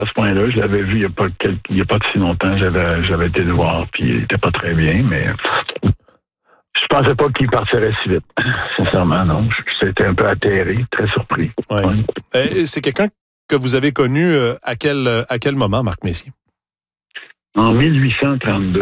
à ce point-là. Je l'avais vu il y a pas si longtemps. J'avais été le voir, puis il était pas très bien, mais je pensais pas qu'il partirait si vite. Sincèrement, non. J'étais un peu atterré, très surpris. Ouais. C'est quelqu'un que vous avez connu à quel moment, Marc Messier? En 1832.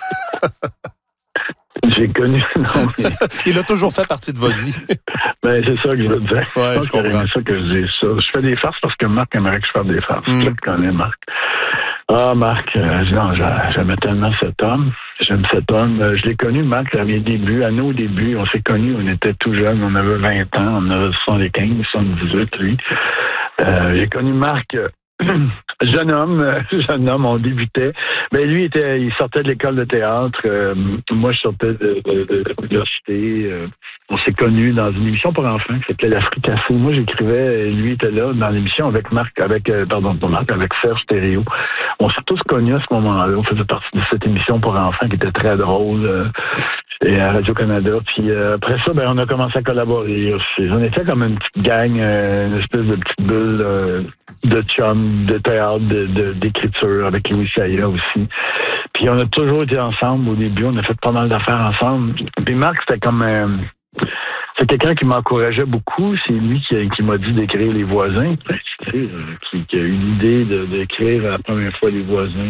J'ai connu... Non, mais... Il a toujours fait partie de votre vie. Ben, c'est ça que je veux dire. Ouais, je comprends. C'est ça que je dis ça. Je fais des farces parce que Marc aimerait que je fasse des farces. Je le connais, Marc. Ah, Marc, j'aimais tellement cet homme. J'aime cet homme. Je l'ai connu, Marc, à mes débuts. À nos débuts, on s'est connus, on était tout jeunes. On avait 20 ans, on avait 75, 78, lui. J'ai connu Marc... jeune homme, on débutait. Mais lui, il sortait de l'école de théâtre. Moi, je sortais de l'université. On s'est connus dans une émission pour enfants qui s'appelait La Fricassée. Moi, j'écrivais, et lui était là dans l'émission avec avec Serge Thériault. On s'est tous connus à ce moment-là. On faisait partie de cette émission pour enfants qui était très drôle. Et à Radio-Canada. Puis après ça, on a commencé à collaborer aussi. On était comme une petite gang, une espèce de petite bulle de chum, de théâtre, d'écriture avec Louis Saya aussi. Puis on a toujours été ensemble au début. On a fait pas mal d'affaires ensemble. Puis Marc, c'était comme... c'est quelqu'un qui m'encourageait beaucoup. C'est lui qui m'a dit d'écrire Les Voisins. Qui a eu l'idée d'écrire la première fois Les Voisins.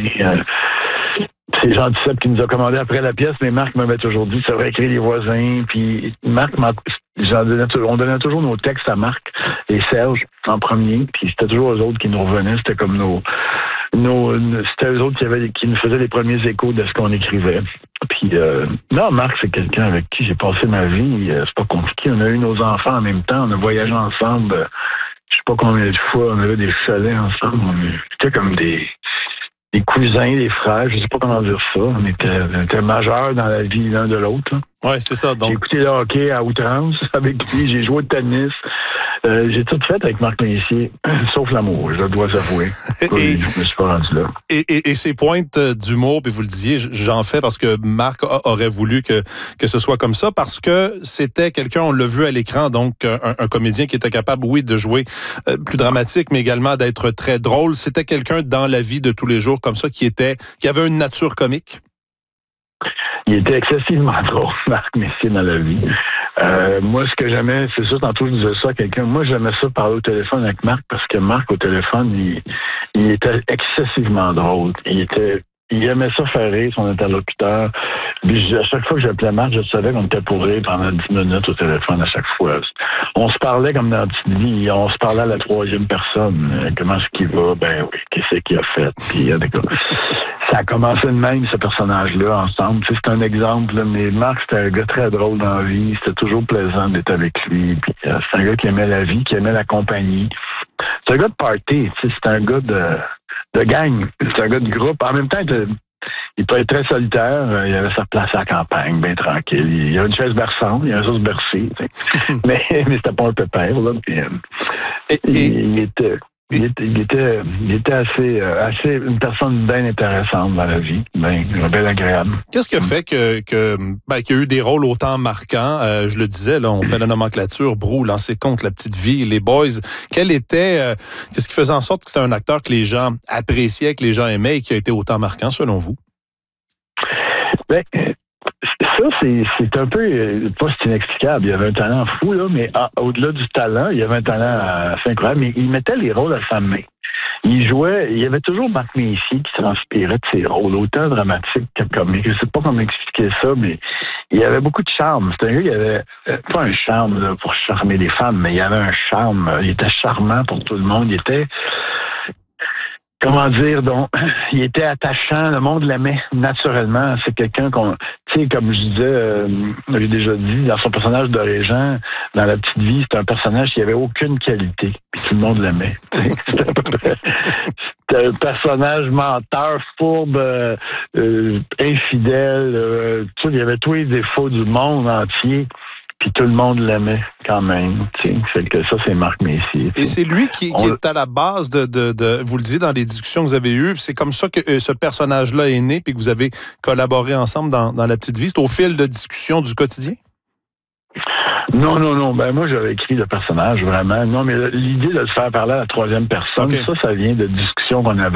C'est Jean Duceppe qui nous a commandé après la pièce, mais Marc m'avait toujours dit, ça va écrire Les Voisins. Puis Marc, on donnait toujours nos textes à Marc et Serge en premier. Puis c'était toujours eux autres qui nous revenaient. C'était comme c'était eux autres qui nous faisaient les premiers échos de ce qu'on écrivait. Puis non, Marc, c'est quelqu'un avec qui j'ai passé ma vie. C'est pas compliqué. On a eu nos enfants en même temps. On a voyagé ensemble. Je sais pas combien de fois. On avait des chalets ensemble. C'était comme des cousins, des frères, je sais pas comment dire ça. On était majeurs dans la vie l'un de l'autre. Oui, c'est ça. Donc... J'ai écouté le hockey à outrance avec lui, j'ai joué au tennis. J'ai tout fait avec Marc Messier, sauf l'amour, je dois avouer. Je me suis pas rendu là. Et ces pointes d'humour, puis vous le disiez, j'en fais parce que Marc aurait voulu que ce soit comme ça, parce que c'était quelqu'un, on l'a vu à l'écran, donc un comédien qui était capable, oui, de jouer plus dramatique, mais également d'être très drôle. C'était quelqu'un dans la vie de tous les jours comme ça, qui avait une nature comique. Il était excessivement drôle, Marc Messier, dans la vie. Moi, ce que j'aimais, c'est ça, tantôt je disais ça à quelqu'un, moi j'aimais ça parler au téléphone avec Marc, parce que Marc, au téléphone, il était excessivement drôle. Il aimait ça faire rire son interlocuteur. Puis à chaque fois que j'appelais Marc, je savais qu'on était pour rire pendant 10 minutes au téléphone à chaque fois. On se parlait comme dans la petite vie, on se parlait à la troisième personne. Comment est-ce qu'il va? Ben oui, qu'est-ce qu'il a fait? Puis ça a commencé de même, ce personnage-là, ensemble. Tu sais, c'est un exemple, là, mais Marc, c'était un gars très drôle dans la vie. C'était toujours plaisant d'être avec lui. Puis, c'est un gars qui aimait la vie, qui aimait la compagnie. C'est un gars de party. Tu sais, c'est un gars de gang. C'est un gars de groupe. En même temps, il peut être très solitaire. Il avait sa place à la campagne, bien tranquille. Il avait une chaise berçante, il avait un chose bercée. Tu sais. mais c'était pas un pépère, là. Puis, il était assez une personne bien intéressante dans la vie, bien agréable. Qu'est-ce qui a fait qu'il y a eu des rôles autant marquants? Je le disais, là, on fait la nomenclature, Brou, Lancer compte, La Petite Vie, Les Boys. Qu'est-ce qui faisait en sorte que c'était un acteur que les gens appréciaient, que les gens aimaient et qui a été autant marquant, selon vous? Ben, ça, c'est un peu, pas c'est inexplicable. Il avait un talent fou, là, mais au-delà du talent, il avait un talent assez incroyable, mais il mettait les rôles à sa main. Il y avait toujours Marc Messier qui transpirait de ses rôles, autant dramatiques que comiques. Je sais pas comment expliquer ça, mais il avait beaucoup de charme. C'était un gars qui avait, pas un charme là, pour charmer les femmes, mais il avait un charme. Il était charmant pour tout le monde. Il était... Comment dire, donc, il était attachant, le monde l'aimait naturellement. C'est quelqu'un tu sais, comme je disais, j'ai déjà dit, dans son personnage de Régent, dans La Petite Vie, c'était un personnage qui avait aucune qualité, puis tout le monde l'aimait. C'était un personnage menteur, fourbe, infidèle, il y avait tous les défauts du monde entier. Puis tout le monde l'aimait quand même. Fait que ça, c'est Marc Messier. Et c'est lui qui est à la base de vous le disiez dans les discussions que vous avez eues, c'est comme ça que ce personnage-là est né, puis que vous avez collaboré ensemble dans La Petite Vie. C'est au fil de discussions du quotidien? Non. Ben moi, j'avais écrit le personnage, vraiment. Non, mais l'idée de le faire parler à la troisième personne, ça vient de discussions qu'on avait